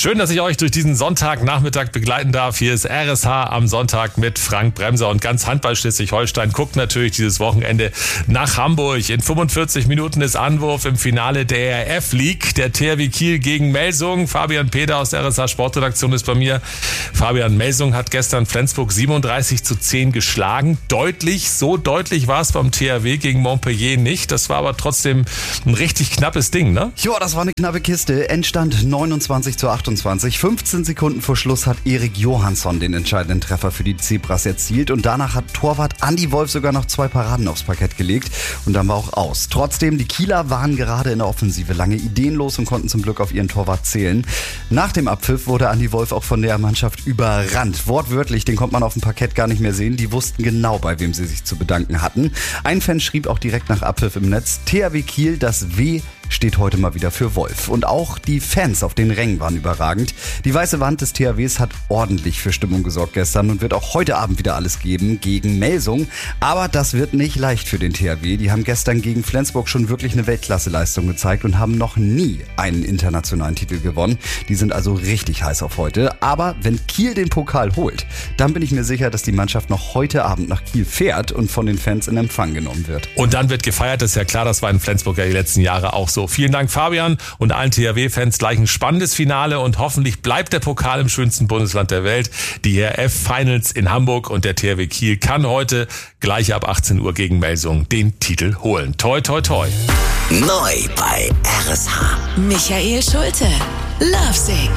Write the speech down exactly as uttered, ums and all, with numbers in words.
Schön, dass ich euch durch diesen Sonntagnachmittag begleiten darf. Hier ist R S H am Sonntag mit Frank Bremser und ganz Handball Schleswig-Holstein guckt natürlich dieses Wochenende nach Hamburg. In fünfundvierzig Minuten ist Anwurf im Finale der E R F League. Der T H W Kiel gegen Melsungen. Fabian Peter aus der R S H Sportredaktion ist bei mir. Fabian, Melsungen hat gestern Flensburg siebenunddreißig zu zehn geschlagen. Deutlich, so deutlich war es beim T H W gegen Montpellier nicht. Das war aber trotzdem ein richtig knappes Ding, ne? Ja, das war eine knappe Kiste. Endstand neunundzwanzig zu achtundzwanzig. fünfzehn Sekunden vor Schluss hat Erik Johansson den entscheidenden Treffer für die Zebras erzielt und danach hat Torwart Andi Wolf sogar noch zwei Paraden aufs Parkett gelegt und dann war auch aus. Trotzdem, die Kieler waren gerade in der Offensive lange ideenlos und konnten zum Glück auf ihren Torwart zählen. Nach dem Abpfiff wurde Andi Wolf auch von der Mannschaft überrannt. Wortwörtlich, den konnte man auf dem Parkett gar nicht mehr sehen. Die wussten genau, bei wem sie sich zu bedanken hatten. Ein Fan schrieb auch direkt nach Abpfiff im Netz: T H W Kiel, das W steht heute mal wieder für Wolf. Und auch die Fans auf den Rängen waren überragend. Die weiße Wand des T H Ws hat ordentlich für Stimmung gesorgt gestern und wird auch heute Abend wieder alles geben gegen Melsungen. Aber das wird nicht leicht für den T H W. Die haben gestern gegen Flensburg schon wirklich eine Weltklasse-Leistung gezeigt und haben noch nie einen internationalen Titel gewonnen. Die sind also richtig heiß auf heute. Aber wenn Kiel den Pokal holt, dann bin ich mir sicher, dass die Mannschaft noch heute Abend nach Kiel fährt und von den Fans in Empfang genommen wird. Und dann wird gefeiert, das ist ja klar, das war in Flensburg ja die letzten Jahre auch so. Vielen Dank, Fabian, und allen T H W-Fans gleich ein spannendes Finale und hoffentlich bleibt der Pokal im schönsten Bundesland der Welt. Die E R F-Finals in Hamburg und der T H W Kiel kann heute gleich ab achtzehn Uhr gegen Melsungen den Titel holen. Toi, toi, toi. Neu bei R S H. Michael Schulte. Lovesick.